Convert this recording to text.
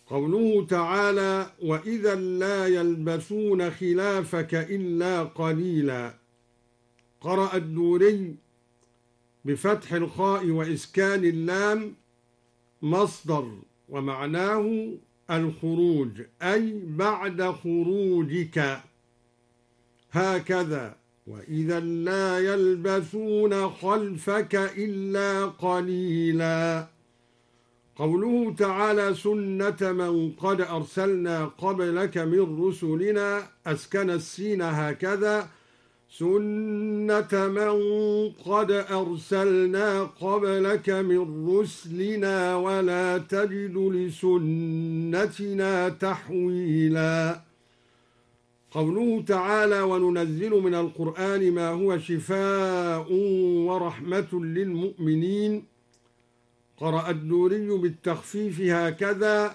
قوله تعالى: وإذا لا يلبثون خلافك إلا قليلا. قرأ الدوري بفتح الخاء وإسكان اللام مصدر، ومعناه الخروج، أي بعد خروجك. هكذا: وإذا لا يلبثون خلفك إلا قليلا. قوله تعالى: سنة من قد أرسلنا قبلك من رسلنا، أسكن السين هكذا: سنة من قد أرسلنا قبلك من رسلنا ولا تجد لسنتنا تحويلا. قوله تعالى: وننزل من القرآن ما هو شفاء ورحمة للمؤمنين. قرأ الدوري بالتخفيف هكذا: